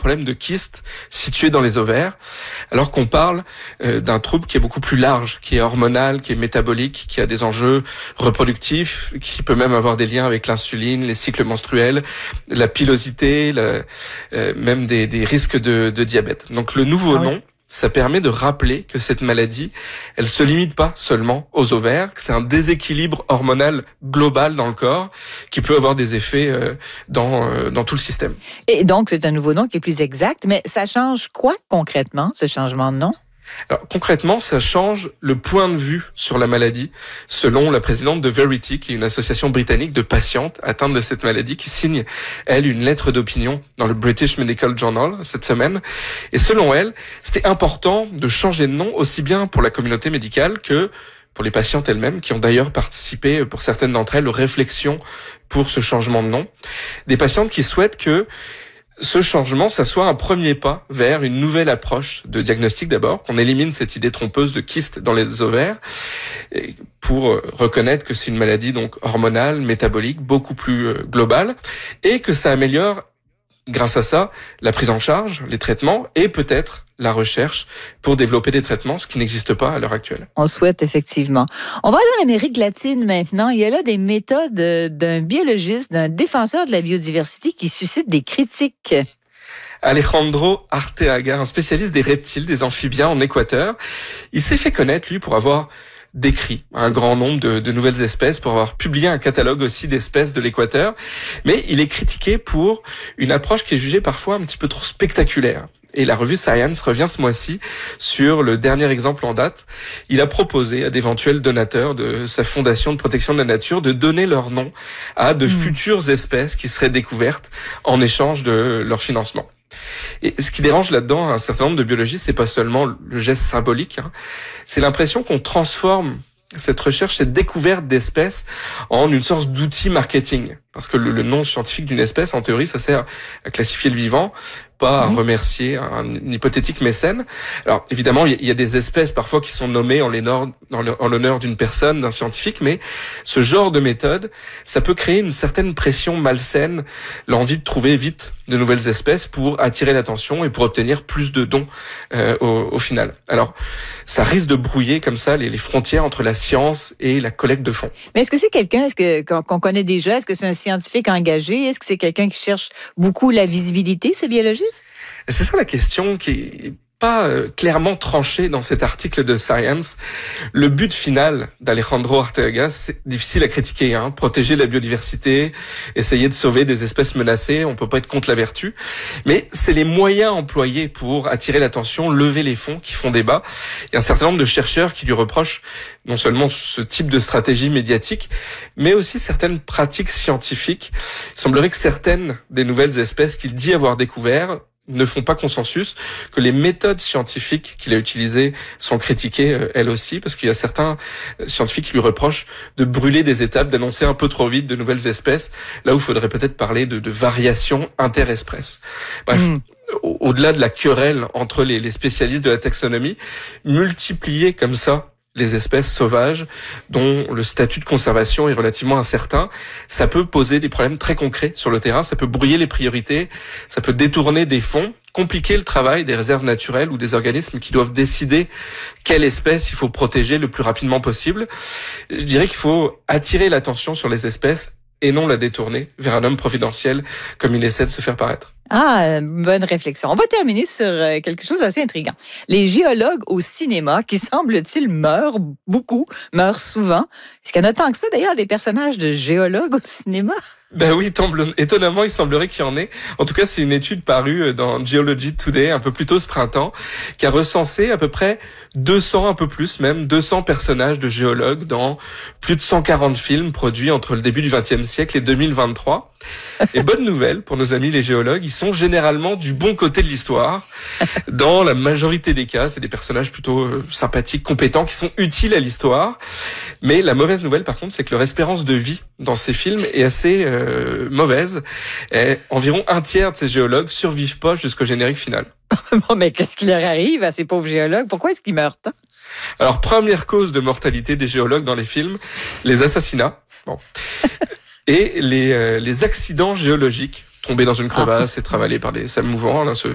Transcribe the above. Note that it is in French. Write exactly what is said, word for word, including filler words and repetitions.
problème de kyste situé dans les ovaires, alors qu'on parle euh, d'un trouble qui est beaucoup plus large, qui est hormonal, qui est métabolique, qui a des enjeux reproductifs, qui peut même avoir des liens avec l'insuline, les cycles menstruels, la pilosité, la, euh, même des, des risques de, de diabète. Donc le nouveau ah oui. nom, ça permet de rappeler que cette maladie, elle se limite pas seulement aux ovaires, que c'est un déséquilibre hormonal global dans le corps qui peut avoir des effets euh, dans euh, dans tout le système. Et donc, c'est un nouveau nom qui est plus exact, mais ça change quoi concrètement, ce changement de nom? Alors concrètement, ça change le point de vue sur la maladie, selon la présidente de Verity, qui est une association britannique de patientes atteintes de cette maladie, qui signe, elle, une lettre d'opinion dans le British Medical Journal cette semaine. Et selon elle, c'était important de changer de nom aussi bien pour la communauté médicale que pour les patientes elles-mêmes, qui ont d'ailleurs participé, pour certaines d'entre elles, aux réflexions pour ce changement de nom. Des patientes qui souhaitent que ce changement, ça soit un premier pas vers une nouvelle approche de diagnostic d'abord, qu'on élimine cette idée trompeuse de kyste dans les ovaires, pour reconnaître que c'est une maladie donc hormonale, métabolique, beaucoup plus globale, et que ça améliore, grâce à ça, la prise en charge, les traitements, et peut-être la recherche pour développer des traitements, ce qui n'existe pas à l'heure actuelle. On souhaite effectivement. On va aller en Amérique latine maintenant. Il y a là des méthodes d'un biologiste, d'un défenseur de la biodiversité qui suscitent des critiques. Alejandro Arteaga, un spécialiste des reptiles, des amphibiens en Équateur, il s'est fait connaître, lui, pour avoir décrit un grand nombre de, de nouvelles espèces, pour avoir publié un catalogue aussi d'espèces de l'Équateur, mais il est critiqué pour une approche qui est jugée parfois un petit peu trop spectaculaire. Et la revue Science revient ce mois-ci sur le dernier exemple en date. Il a proposé à d'éventuels donateurs de sa fondation de protection de la nature de donner leur nom à de mmh. futures espèces qui seraient découvertes en échange de leur financement. Et ce qui dérange là-dedans un certain nombre de biologistes, c'est pas seulement le geste symbolique, hein, c'est l'impression qu'on transforme cette recherche, cette découverte d'espèces en une sorte d'outil marketing. Parce que le, le nom scientifique d'une espèce, en théorie, ça sert à classifier le vivant, pas à remercier un, un hypothétique mécène. Alors, évidemment, il y, y a des espèces parfois qui sont nommées en l'honneur, en l'honneur d'une personne, d'un scientifique, mais ce genre de méthode, ça peut créer une certaine pression malsaine, l'envie de trouver vite de nouvelles espèces pour attirer l'attention et pour obtenir plus de dons euh, au, au final. Alors, ça risque de brouiller comme ça les, les frontières entre la science et la collecte de fonds. Mais est-ce que c'est quelqu'un est-ce que, qu'on, qu'on connaît déjà? Est-ce que c'est un scientifique engagé? Est-ce que c'est quelqu'un qui cherche beaucoup la visibilité, ce biologiste? C'est ça la question qui est pas euh, clairement tranchée dans cet article de Science. Le but final d'Alejandro Arteaga, c'est difficile à critiquer, hein. Protéger la biodiversité, essayer de sauver des espèces menacées, on peut pas être contre la vertu. Mais c'est les moyens employés pour attirer l'attention, lever les fonds qui font débat. Il y a un certain nombre de chercheurs qui lui reprochent non seulement ce type de stratégie médiatique, mais aussi certaines pratiques scientifiques. Il semblerait que certaines des nouvelles espèces qu'il dit avoir découvertes ne font pas consensus, que les méthodes scientifiques qu'il a utilisées sont critiquées, euh, elles aussi, parce qu'il y a certains scientifiques qui lui reprochent de brûler des étapes, d'annoncer un peu trop vite de nouvelles espèces, là où il faudrait peut-être parler de, de variations interespèces. Bref. Mmh. Au-delà de la querelle entre les, les spécialistes de la taxonomie, multiplier comme ça les espèces sauvages dont le statut de conservation est relativement incertain, ça peut poser des problèmes très concrets sur le terrain, ça peut brouiller les priorités, ça peut détourner des fonds, compliquer le travail des réserves naturelles ou des organismes qui doivent décider quelle espèce il faut protéger le plus rapidement possible. Je dirais qu'il faut attirer l'attention sur les espèces et non la détourner vers un homme providentiel comme il essaie de se faire paraître. Ah, bonne réflexion. On va terminer sur quelque chose d'assez intriguant. Les géologues au cinéma, qui semble-t-il meurent beaucoup, meurent souvent. Est-ce qu'il y en a tant que ça, d'ailleurs, des personnages de géologues au cinéma? Ben oui, étonnamment, il semblerait qu'il y en ait. En tout cas, c'est une étude parue dans Geology Today un peu plus tôt ce printemps, qui a recensé à peu près deux cents, un peu plus même, deux cents personnages de géologues dans plus de cent quarante films produits entre le début du vingtième siècle et deux mille vingt-trois. Et bonne nouvelle pour nos amis les géologues, ils sont généralement du bon côté de l'histoire. Dans la majorité des cas, c'est des personnages plutôt euh, sympathiques, compétents, qui sont utiles à l'histoire. Mais la mauvaise nouvelle, par contre, c'est que leur espérance de vie dans ces films est assez euh, mauvaise. Et environ un tiers de ces géologues survivent pas jusqu'au générique final. Bon, mais qu'est-ce qui leur arrive à ces pauvres géologues? Pourquoi est-ce qu'ils meurent tant? Alors, première cause de mortalité des géologues dans les films, les assassinats. Bon. Et les, euh, les accidents géologiques, tomber dans une crevasse ah. et travailler par des sables mouvants, là, ce,